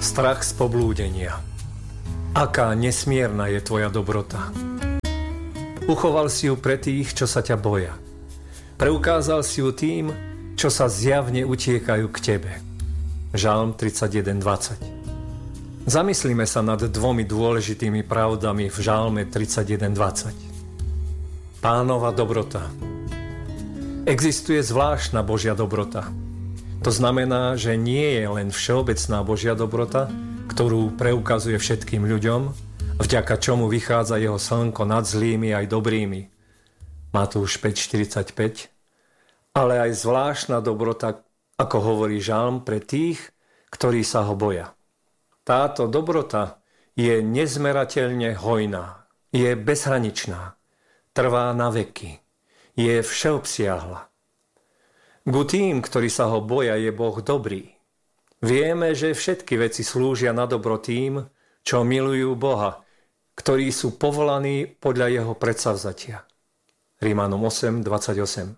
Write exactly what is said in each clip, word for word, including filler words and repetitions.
Strach z poblúdenia. Aká nesmierna je tvoja dobrota. Uchoval si ju pre tých, čo sa ťa boja. Preukázal si ju tým, čo sa zjavne utiekajú k tebe. Žalm tridsaťjeden dvadsať. Zamyslíme sa nad dvomi dôležitými pravdami v Žalme tridsaťjeden dvadsať. Pánova dobrota. Existuje zvláštna Božia dobrota. To znamená, že nie je len všeobecná Božia dobrota, ktorú preukazuje všetkým ľuďom, vďaka čomu vychádza jeho slnko nad zlými aj dobrými. Matúš päť štyridsaťpäť. Ale aj zvláštna dobrota, ako hovorí Žalm, pre tých, ktorí sa ho boja. Táto dobrota je nezmerateľne hojná, je bezhraničná, trvá na veky, je všeobsiahla. Ku tým, ktorí sa ho boja, je Boh dobrý. Vieme, že všetky veci slúžia na dobro tým, čo milujú Boha, ktorí sú povolaní podľa jeho predsavzatia. Rimanom osem dvadsaťosem.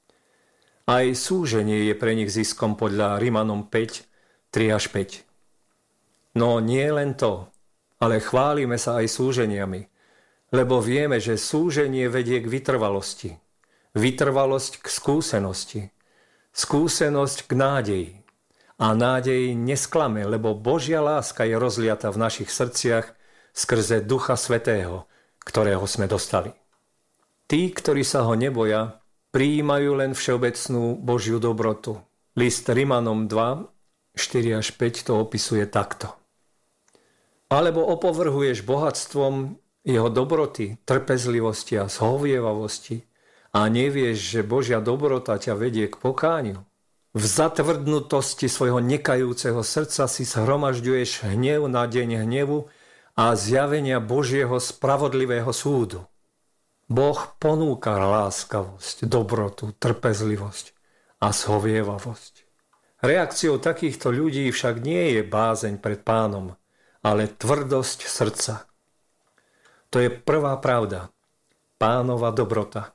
Aj súženie je pre nich ziskom podľa Rimanom päť tri až päť. No nie len to, ale chválime sa aj súženiami, lebo vieme, že súženie vedie k vytrvalosti, vytrvalosť k skúsenosti, skúsenosť k nádeji. A nádej nesklame, lebo Božia láska je rozliata v našich srdciach skrze Ducha Svätého, ktorého sme dostali. Tí, ktorí sa ho neboja, prijímajú len všeobecnú Božiu dobrotu. List Rimanom dva, štyri až päť to opisuje takto. Alebo opovrhuješ bohatstvom jeho dobroty, trpezlivosti a zhovievavosti a nevieš, že Božia dobrota ťa vedie k pokániu. V zatvrdnutosti svojho nekajúceho srdca si zhromažďuješ hnev na deň hnevu a zjavenia Božieho spravodlivého súdu. Boh ponúka láskavosť, dobrotu, trpezlivosť a zhovievavosť. Reakciou takýchto ľudí však nie je bázeň pred Pánom, ale tvrdosť srdca. To je prvá pravda. Pánova dobrota.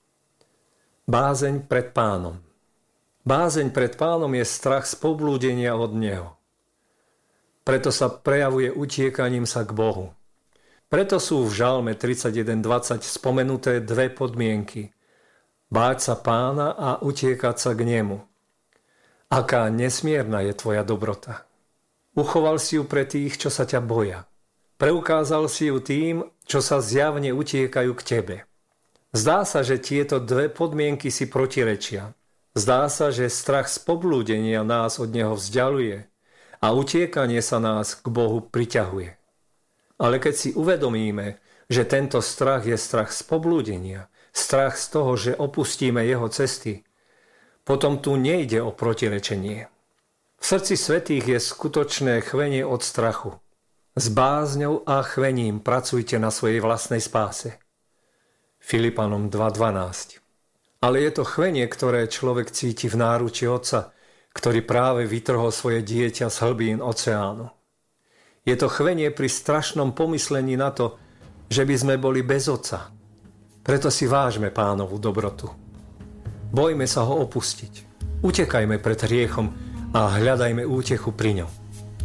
Bázeň pred Pánom. Bázeň pred Pánom je strach z poblúdenia od Neho. Preto sa prejavuje utiekaním sa k Bohu. Preto sú v Žalme tridsaťjeden dvadsať spomenuté dve podmienky. Báť sa Pána a utiekať sa k Nemu. Aká nesmierna je tvoja dobrota. Uchoval si ju pre tých, čo sa ťa boja. Preukázal si ju tým, čo sa zjavne utiekajú k tebe. Zdá sa, že tieto dve podmienky si protirečia. Zdá sa, že strach z poblúdenia nás od Neho vzdialuje a utiekanie sa nás k Bohu priťahuje. Ale keď si uvedomíme, že tento strach je strach z poblúdenia, strach z toho, že opustíme Jeho cesty, potom tu nejde o protirečenie. V srdci svätých je skutočné chvenie od strachu. S bázňou a chvením pracujte na svojej vlastnej spáse. Filipanom dva dvanásť. Ale je to chvenie, ktoré človek cíti v náruči Otca, ktorý práve vytrhol svoje dieťa z hlbín oceánu. Je to chvenie pri strašnom pomyslení na to, že by sme boli bez Otca. Preto si vážme Pánovu dobrotu. Bojme sa ho opustiť. Utekajme pred hriechom a hľadajme útechu pri ňom.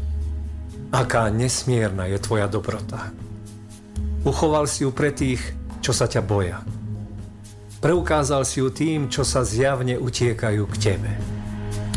Aká nesmierna je tvoja dobrota. Uchoval si ju pre tých, čo sa ťa boja. Preukázal si ju tým, čo sa zjavne utiekajú k tebe.